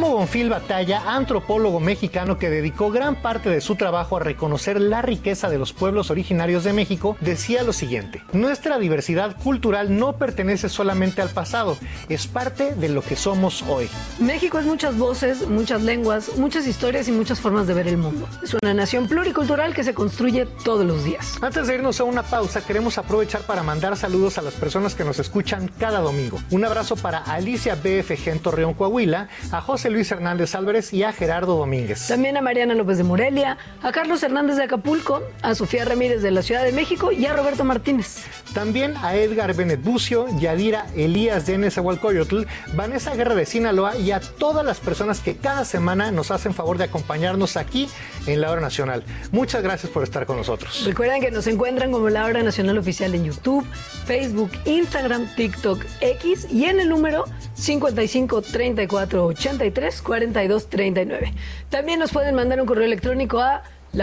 Guillermo Bonfil Batalla, antropólogo mexicano que dedicó gran parte de su trabajo a reconocer la riqueza de los pueblos originarios de México, decía lo siguiente: nuestra diversidad cultural no pertenece solamente al pasado, es parte de lo que somos hoy. México es muchas voces, muchas lenguas, muchas historias y muchas formas de ver el mundo. Es una nación pluricultural que se construye todos los días. Antes de irnos a una pausa, queremos aprovechar para mandar saludos a las personas que nos escuchan cada domingo. Un abrazo para Alicia BFG en Torreón, Coahuila, a José Luis Hernández Álvarez y a Gerardo Domínguez. También a Mariana López de Morelia, a Carlos Hernández de Acapulco, a Sofía Ramírez de la Ciudad de México y a Roberto Martínez. También a Edgar Benet Bucio, Yadira Elías de Nezahualcóyotl, Vanessa Guerra de Sinaloa y a todas las personas que cada semana nos hacen favor de acompañarnos aquí en La Hora Nacional. Muchas gracias por estar con nosotros. Recuerden que nos encuentran como La Hora Nacional Oficial en YouTube, Facebook, Instagram, TikTok, X y en el número 55 34 83 42 39. También nos pueden mandar un correo electrónico a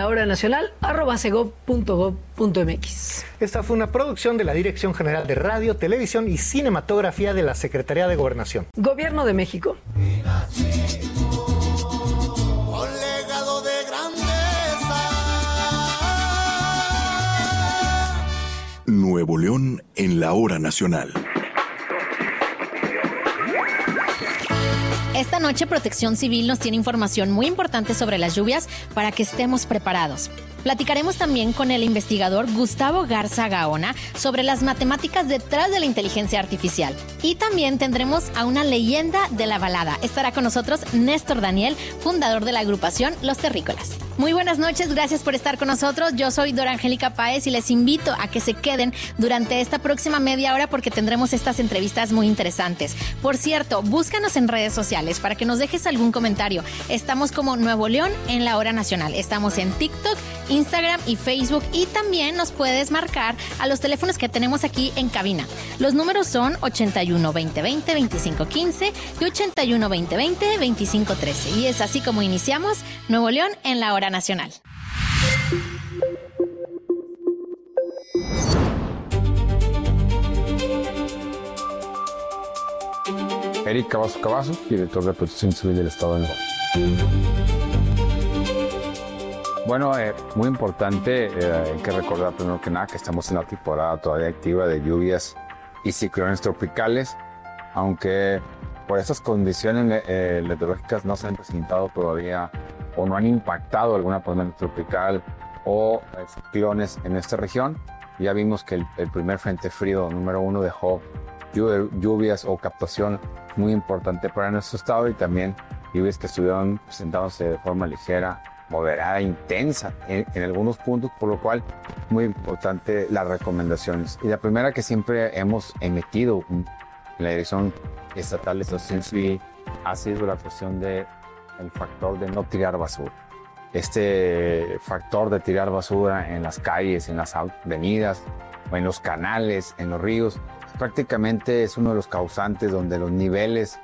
lahoranacional@segov.gov.mx. Esta fue una producción de la Dirección General de Radio, Televisión y Cinematografía de la Secretaría de Gobernación. Gobierno de México. Nuevo León en La Hora Nacional. Esta noche Protección Civil nos tiene información muy importante sobre las lluvias para que estemos preparados. Platicaremos también con el investigador Gustavo Garza Gaona sobre las matemáticas detrás de la inteligencia artificial. Y también tendremos a una leyenda de la balada. Estará con nosotros Néstor Daniel, fundador de la agrupación Los Terrícolas. Muy buenas noches, gracias por estar con nosotros. Yo soy Dora Angélica Páez y les invito a que se queden durante esta próxima media hora porque tendremos estas entrevistas muy interesantes. Por cierto, búscanos en redes sociales para que nos dejes algún comentario. Estamos como Nuevo León en La Hora Nacional. Estamos en TikTok, Instagram y Facebook, y también nos puedes marcar a los teléfonos que tenemos aquí en cabina. Los números son 81 20 20 25 15 y 81 20 20 25 13. Y es así como iniciamos Nuevo León en La Hora Nacional. Eric Cavazos, director de Protección Civil del Estado de Nuevo León. Bueno, muy importante, hay que recordar primero que nada que estamos en la temporada todavía activa de lluvias y ciclones tropicales, aunque por estas condiciones meteorológicas no se han presentado todavía o no han impactado alguna tormenta tropical o ciclones en esta región. Ya vimos que el primer frente frío número 1 dejó lluvias o captación muy importante para nuestro estado, y también lluvias que estuvieron presentándose de forma ligera, moderada, intensa en algunos puntos, por lo cual muy importante las recomendaciones. Y la primera que siempre hemos emitido en la Dirección Estatal de Protección Civil ha sido la cuestión del factor de no tirar basura. Este factor de tirar basura en las calles, en las avenidas, o en los canales, en los ríos, prácticamente es uno de los causantes donde los niveles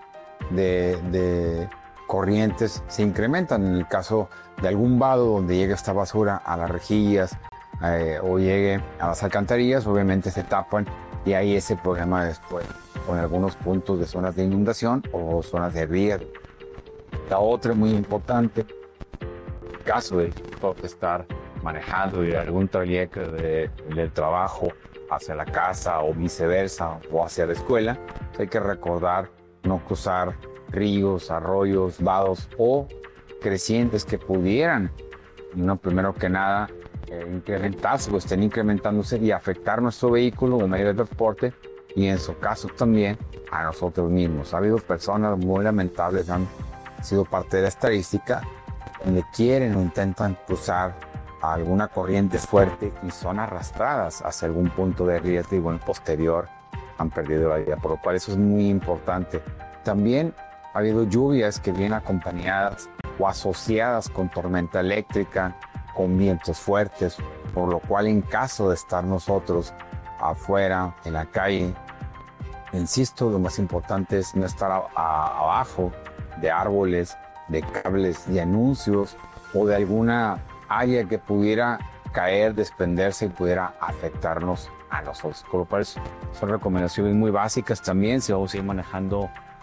de corrientes se incrementan. En el caso de algún vado donde llega esta basura a las rejillas o llegue a las alcantarillas, obviamente se tapan y hay ese problema después con algunos puntos de zonas de inundación o zonas de riego. La otra muy importante, en el caso de estar manejando y algún trayecto del trabajo hacia la casa o viceversa o hacia la escuela, hay que recordar no cruzar ríos, arroyos, vados o crecientes que pudieran, primero que nada, incrementarse o estén incrementándose y afectar nuestro vehículo o medio de transporte, y en su caso también a nosotros mismos. Ha habido personas muy lamentables, han sido parte de la estadística, donde quieren o intentan cruzar a alguna corriente fuerte y son arrastradas hacia algún punto de riesgo y bueno, posterior han perdido la vida, por lo cual eso es muy importante. También ha habido lluvias que vienen acompañadas o asociadas con tormenta eléctrica, con vientos fuertes, por lo cual en caso de estar nosotros afuera, en la calle, insisto, lo más importante es no estar abajo de árboles, de cables, de anuncios o de alguna área que pudiera caer, desprenderse y pudiera afectarnos a nosotros. Por lo cual son recomendaciones muy básicas también si vamos a ir manejando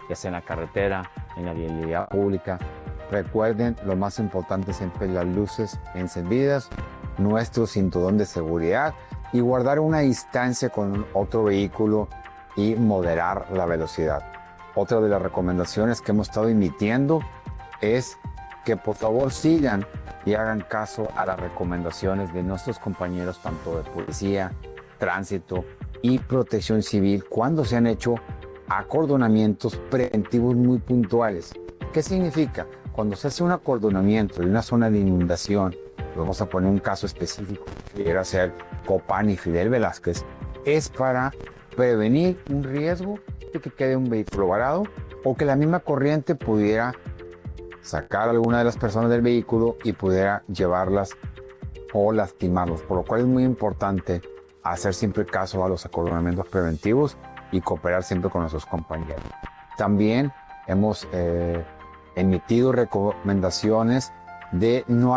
ya sea en la carretera, en la vialidad pública. Recuerden, lo más importante siempre, las luces encendidas, nuestro cinturón de seguridad y guardar una distancia con otro vehículo y moderar la velocidad. Otra de las recomendaciones que hemos estado emitiendo es que por favor sigan y hagan caso a las recomendaciones de nuestros compañeros tanto de policía, tránsito y protección civil cuando se han hecho acordonamientos preventivos muy puntuales. ¿Qué significa? Cuando se hace un acordonamiento de una zona de inundación, vamos a poner un caso específico, que pudiera ser Copán y Fidel Velázquez, es para prevenir un riesgo de que quede un vehículo varado o que la misma corriente pudiera sacar a alguna de las personas del vehículo y pudiera llevarlas o lastimarlos, por lo cual es muy importante hacer siempre caso a los acordonamientos preventivos y cooperar siempre con nuestros compañeros. También hemos emitido recomendaciones de no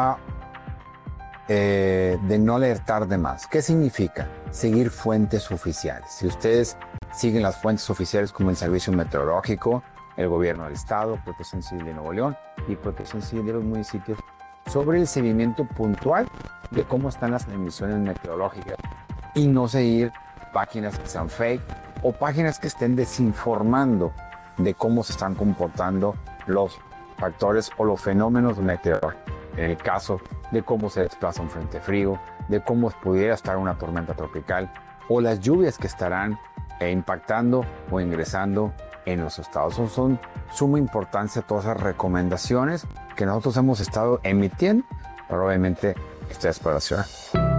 alertar de más. ¿Qué significa? Seguir fuentes oficiales. Si ustedes siguen las fuentes oficiales como el Servicio Meteorológico, el Gobierno del Estado, Protección Civil de Nuevo León y Protección Civil de los municipios, sobre el seguimiento puntual de cómo están las emisiones meteorológicas y no seguir páginas que sean fake o páginas que estén desinformando de cómo se están comportando los factores o los fenómenos meteorológicos. En el caso de cómo se desplaza un frente frío, de cómo pudiera estar una tormenta tropical o las lluvias que estarán impactando o ingresando en los estados. Son suma importancia todas esas recomendaciones que nosotros hemos estado emitiendo, pero obviamente esta es para la ciudad.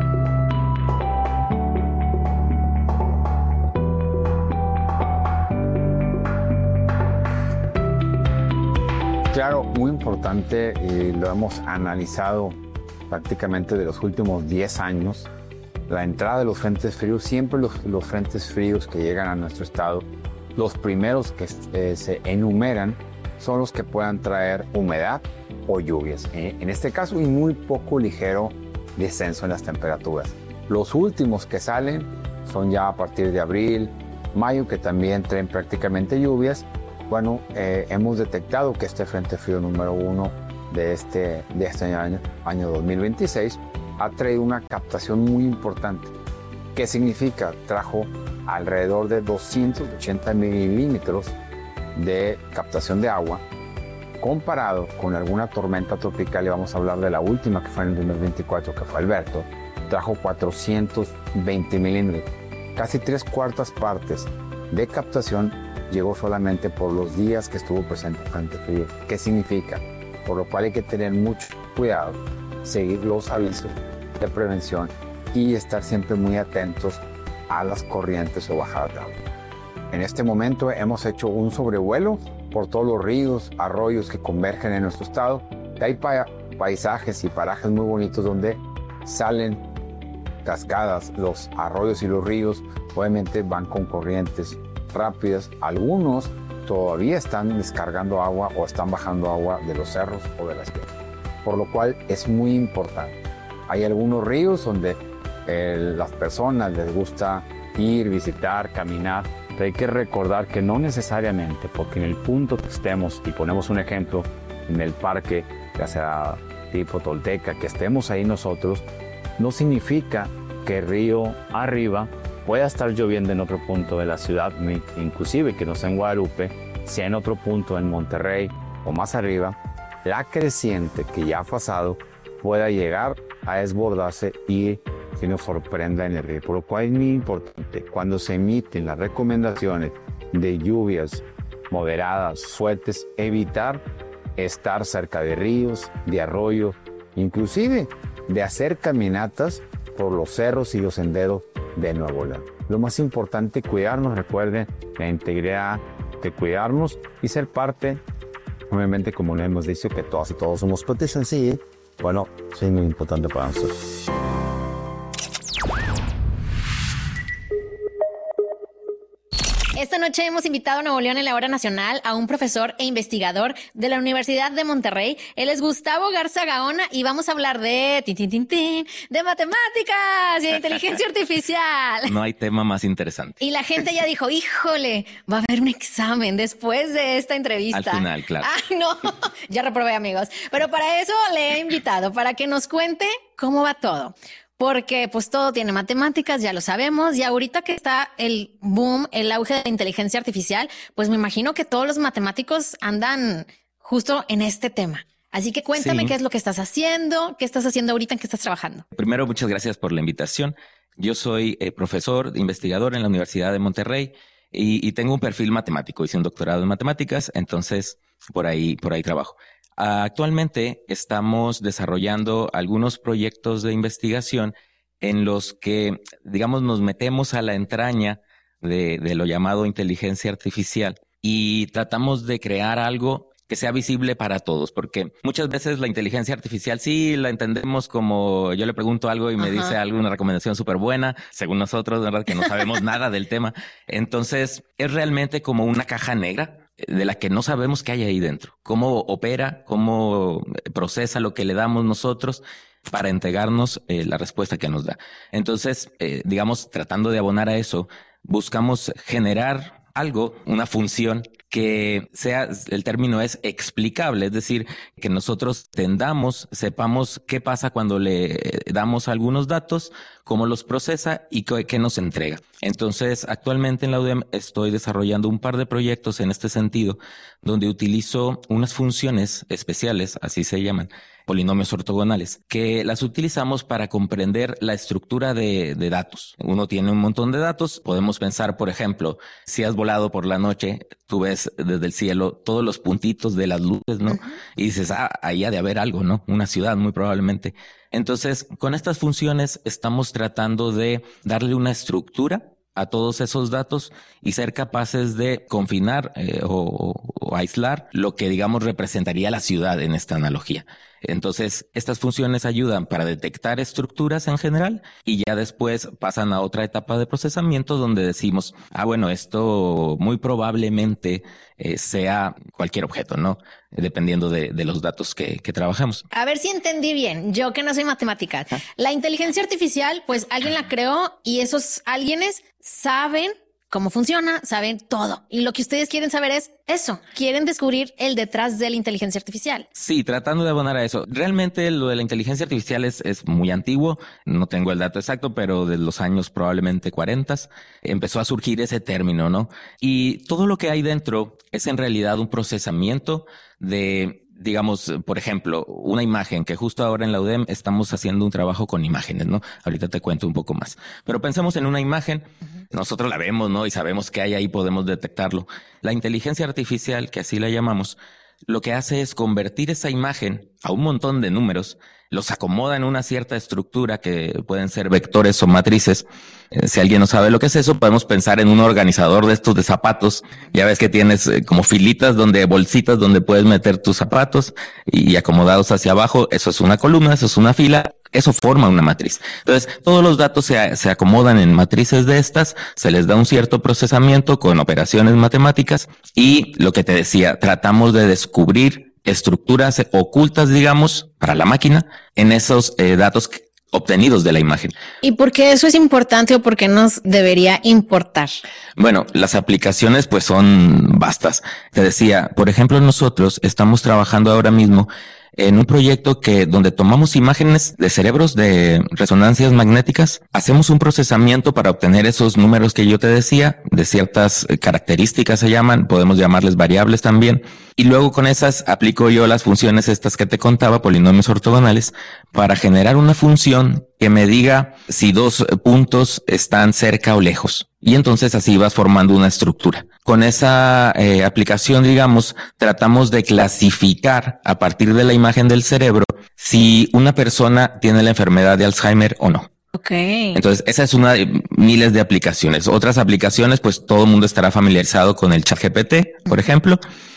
Claro, muy importante, y lo hemos analizado prácticamente de los últimos 10 años, la entrada de los frentes fríos, siempre los frentes fríos que llegan a nuestro estado, los primeros que se enumeran son los que puedan traer humedad o lluvias. En este caso, y muy poco ligero descenso en las temperaturas. Los últimos que salen son ya a partir de abril, mayo, que también traen prácticamente lluvias. Bueno, hemos detectado que este frente frío número 1 de este año 2026 ha traído una captación muy importante. ¿Qué significa? Trajo alrededor de 280 milímetros de captación de agua, comparado con alguna tormenta tropical, y vamos a hablar de la última que fue en el 2024, que fue Alberto, trajo 420 milímetros. Casi 3/4 partes de captación llegó solamente por los días que estuvo presente el frente frío. ¿Qué significa? Por lo cual hay que tener mucho cuidado, seguir los avisos de prevención y estar siempre muy atentos a las corrientes o bajadas de agua. En este momento hemos hecho un sobrevuelo por todos los ríos, arroyos que convergen en nuestro estado. Hay paisajes y parajes muy bonitos donde salen cascadas. Los arroyos y los ríos obviamente van con corrientes rápidas. Algunos todavía están descargando agua o están bajando agua de los cerros o de las piedras, por lo cual es muy importante. Hay algunos ríos donde las personas les gusta ir, visitar, caminar, pero hay que recordar que no necesariamente, porque en el punto que estemos, y ponemos un ejemplo, en el parque, ya sea tipo Tolteca, que estemos ahí nosotros, no significa que río arriba pueda estar lloviendo en otro punto de la ciudad, inclusive que no sea en Guadalupe, sea en otro punto en Monterrey o más arriba, la creciente que ya ha pasado pueda llegar a desbordarse y que nos sorprenda en el río. Por lo cual es muy importante, cuando se emiten las recomendaciones de lluvias moderadas, fuertes, evitar estar cerca de ríos, de arroyos, inclusive de hacer caminatas por los cerros y los senderos de Nuevo León. Lo más importante, cuidarnos, recuerden la integridad de cuidarnos y ser parte, obviamente, como le hemos dicho, que todas y todos somos protección civil. Bueno, eso es muy importante para nosotros. Esta noche hemos invitado a Nuevo León en la Hora Nacional a un profesor e investigador de la Universidad de Monterrey. Él es Gustavo Garza Gaona y vamos a hablar de de matemáticas y de inteligencia artificial. No hay tema más interesante. Y la gente ya dijo, híjole, va a haber un examen después de esta entrevista. Al final, claro. No, ya reprobé, amigos. Pero para eso le he invitado, para que nos cuente cómo va todo. Porque pues todo tiene matemáticas, ya lo sabemos, y ahorita que está el boom, el auge de la inteligencia artificial, pues me imagino que todos los matemáticos andan justo en este tema. Así que cuéntame qué es lo que estás haciendo ahorita, en qué estás trabajando. Primero, muchas gracias por la invitación. Yo soy profesor, investigador en la Universidad de Monterrey y tengo un perfil matemático, hice un doctorado en matemáticas, entonces por ahí trabajo. Actualmente estamos desarrollando algunos proyectos de investigación en los que, digamos, nos metemos a la entraña de lo llamado inteligencia artificial y tratamos de crear algo que sea visible para todos, porque muchas veces la inteligencia artificial sí la entendemos como yo le pregunto algo y me dice alguna recomendación súper buena, según nosotros, ¿verdad? Que no sabemos nada del tema. Entonces, es realmente como una caja negra de la que no sabemos qué hay ahí dentro, cómo opera, cómo procesa lo que le damos nosotros para entregarnos la respuesta que nos da. Entonces, digamos, tratando de abonar a eso, buscamos generar algo, una función que sea, el término es explicable, es decir, que nosotros sepamos qué pasa cuando le damos algunos datos, cómo los procesa y qué nos entrega. Entonces, actualmente en la UDEM estoy desarrollando un par de proyectos en este sentido, donde utilizo unas funciones especiales, así se llaman, polinomios ortogonales, que las utilizamos para comprender la estructura de datos. Uno tiene un montón de datos. Podemos pensar, por ejemplo, si has volado por la noche, tú ves desde el cielo todos los puntitos de las luces, ¿no? Y dices, ahí ha de haber algo, ¿no? Una ciudad, muy probablemente. Entonces, con estas funciones estamos tratando de darle una estructura a todos esos datos y ser capaces de confinar o aislar lo que, digamos, representaría la ciudad en esta analogía. Entonces, estas funciones ayudan para detectar estructuras en general y ya después pasan a otra etapa de procesamiento donde decimos, bueno, esto muy probablemente sea cualquier objeto, ¿no? Dependiendo de los datos que trabajamos. A ver si entendí bien, yo que no soy matemática. La inteligencia artificial, pues alguien la creó y esos alguienes saben cómo funciona, saben todo. Y lo que ustedes quieren saber es eso. Quieren descubrir el detrás de la inteligencia artificial. Sí, tratando de abonar a eso. Realmente lo de la inteligencia artificial es muy antiguo. No tengo el dato exacto, pero de los años probablemente 40 empezó a surgir ese término, ¿no? Y todo lo que hay dentro es en realidad un procesamiento de, digamos, por ejemplo, una imagen que justo ahora en la UDEM estamos haciendo un trabajo con imágenes, ¿no? Ahorita te cuento un poco más. Pero pensemos en una imagen. Nosotros la vemos, ¿no? Y sabemos qué hay ahí, podemos detectarlo. La inteligencia artificial, que así la llamamos, lo que hace es convertir esa imagen a un montón de números, los acomoda en una cierta estructura que pueden ser vectores o matrices. Si alguien no sabe lo que es eso, podemos pensar en un organizador de estos de zapatos. Ya ves que tienes como filitas bolsitas donde puedes meter tus zapatos y acomodados hacia abajo. Eso es una columna, eso es una fila. Eso forma una matriz. Entonces, todos los datos se acomodan en matrices de estas, se les da un cierto procesamiento con operaciones matemáticas y lo que te decía, tratamos de descubrir estructuras ocultas, digamos, para la máquina en esos datos obtenidos de la imagen. ¿Y por qué eso es importante o por qué nos debería importar? Bueno, las aplicaciones pues son vastas. Te decía, por ejemplo, nosotros estamos trabajando ahora mismo en un proyecto donde tomamos imágenes de cerebros de resonancias magnéticas, hacemos un procesamiento para obtener esos números que yo te decía, de ciertas características se llaman, podemos llamarles variables también, y luego con esas aplico yo las funciones estas que te contaba, polinomios ortogonales, para generar una función que me diga si dos puntos están cerca o lejos. Y entonces así vas formando una estructura. Con esa aplicación, digamos, tratamos de clasificar a partir de la imagen del cerebro si una persona tiene la enfermedad de Alzheimer o no. Okay. Entonces, esa es una de miles de aplicaciones. Otras aplicaciones, pues todo el mundo estará familiarizado con el ChatGPT, por ejemplo.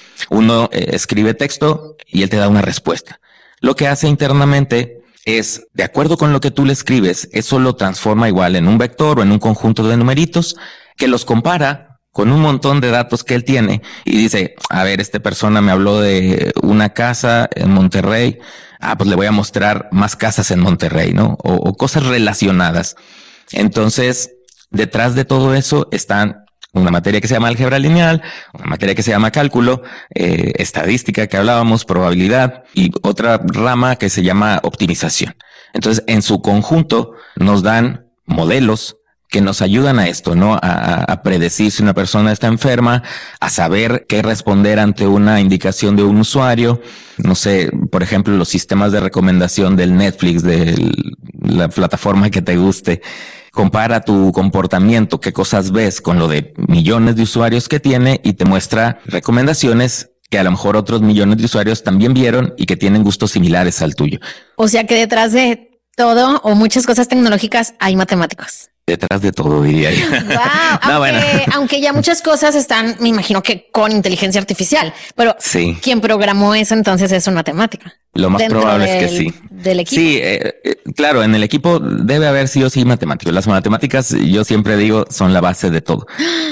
Uno escribe texto y él te da una respuesta. Lo que hace internamente es, de acuerdo con lo que tú le escribes, eso lo transforma igual en un vector o en un conjunto de numeritos que los compara con un montón de datos que él tiene y dice, a ver, esta persona me habló de una casa en Monterrey, pues le voy a mostrar más casas en Monterrey, ¿no? O cosas relacionadas. Entonces, detrás de todo eso están una materia que se llama álgebra lineal, una materia que se llama cálculo, estadística que hablábamos, probabilidad y otra rama que se llama optimización. Entonces, en su conjunto nos dan modelos que nos ayudan a esto, ¿no? A predecir si una persona está enferma, a saber qué responder ante una indicación de un usuario. No sé, por ejemplo, los sistemas de recomendación del Netflix, de la plataforma que te guste. Compara tu comportamiento, qué cosas ves con lo de millones de usuarios que tiene y te muestra recomendaciones que a lo mejor otros millones de usuarios también vieron y que tienen gustos similares al tuyo. O sea que detrás de todo o muchas cosas tecnológicas hay matemáticos. Detrás de todo, diría yo. Wow, aunque ya muchas cosas están, me imagino que con inteligencia artificial, pero sí. Quien programó eso entonces es un matemático. Lo más probable es que sí. Del equipo. Sí, claro, en el equipo debe haber sí o sí matemáticos. Las matemáticas, yo siempre digo, son la base de todo.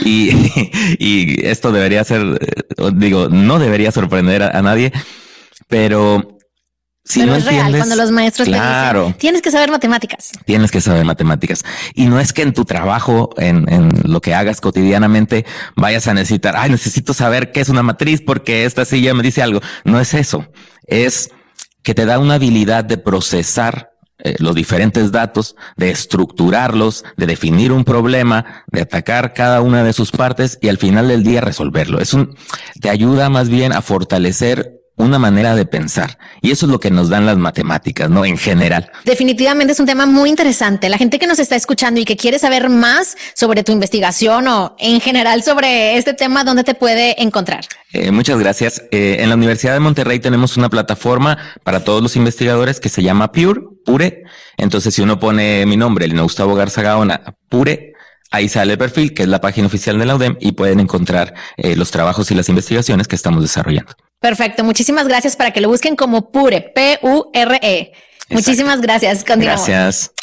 Y esto debería ser, no debería sorprender a nadie, pero si pero no es real cuando los maestros te dicen, tienes que saber matemáticas. Tienes que saber matemáticas. Y no es que en tu trabajo, en lo que hagas cotidianamente, vayas a necesitar, necesito saber qué es una matriz porque esta silla me dice algo. No es eso. Es que te da una habilidad de procesar los diferentes datos, de estructurarlos, de definir un problema, de atacar cada una de sus partes y al final del día resolverlo. Te ayuda más bien a fortalecer una manera de pensar. Y eso es lo que nos dan las matemáticas, ¿no? En general. Definitivamente es un tema muy interesante. La gente que nos está escuchando y que quiere saber más sobre tu investigación o en general sobre este tema, ¿dónde te puede encontrar? Muchas gracias. En la Universidad de Monterrey tenemos una plataforma para todos los investigadores que se llama Pure. Entonces, si uno pone mi nombre, Elena Gustavo Garza Gaona, Pure, ahí sale el perfil, que es la página oficial de la UDEM, y pueden encontrar los trabajos y las investigaciones que estamos desarrollando. Perfecto. Muchísimas gracias para que lo busquen como Pure, Pure. Exacto. Muchísimas gracias. Continuamos. Gracias.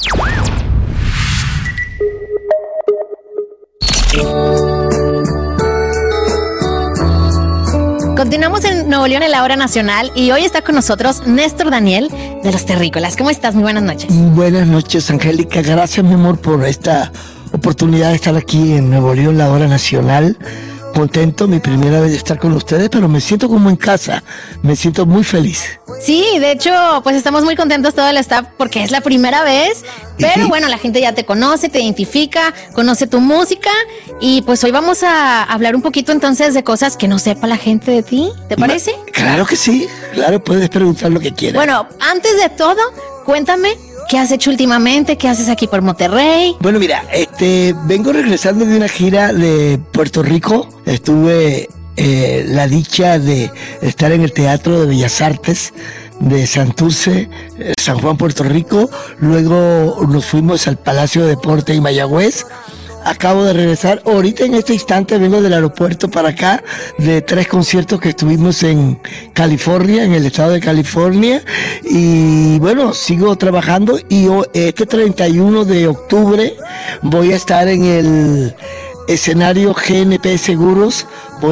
Continuamos en Nuevo León en la Hora Nacional y hoy está con nosotros Néstor Daniel de Los Terrícolas. ¿Cómo estás? Muy buenas noches. Buenas noches, Angélica. Gracias, mi amor, por esta oportunidad de estar aquí en Nuevo León, la Hora Nacional. Contento, mi primera vez de estar con ustedes, pero me siento como en casa, me siento muy feliz. Sí, de hecho, pues estamos muy contentos todo el staff porque es la primera vez, pero bueno, la gente ya te conoce, te identifica, conoce tu música y pues hoy vamos a hablar un poquito entonces de cosas que no sepa la gente de ti, ¿te parece? Claro que sí, claro, puedes preguntar lo que quieras. Bueno, antes de todo, cuéntame. ¿Qué has hecho últimamente? ¿Qué haces aquí por Monterrey? Bueno, mira, vengo regresando de una gira de Puerto Rico. Estuve la dicha de estar en el Teatro de Bellas Artes de Santurce, San Juan, Puerto Rico. Luego nos fuimos al Palacio de Deporte en Mayagüez. Acabo de regresar, ahorita en este instante vengo del aeropuerto para acá, de 3 conciertos que estuvimos en California, en el estado de California, y bueno, sigo trabajando y este 31 de octubre voy a estar en el escenario GNP Seguros.